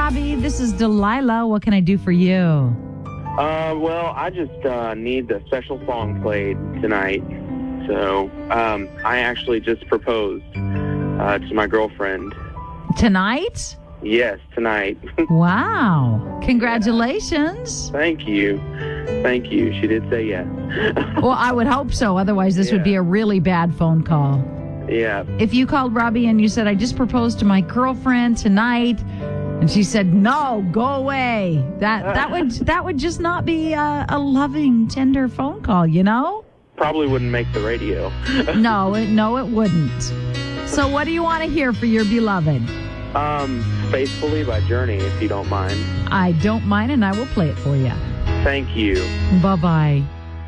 Robbie. This is Delilah. What can I do for you? Well, I just need the special song played tonight. So, I actually just proposed to my girlfriend. Tonight? Yes, tonight. Wow. Congratulations. Thank you. Thank you. She did say yes. Well, I would hope so. Otherwise, this would be a really bad phone call. Yeah. If you called Robbie and you said, I just proposed to my girlfriend tonight, and she said, no, go away. That would just not be a loving, tender phone call, you know? Probably wouldn't make the radio. No, it wouldn't. So what do you want to hear for your beloved? Faithfully by Journey, if you don't mind. I don't mind, and I will play it for you. Thank you. Bye-bye.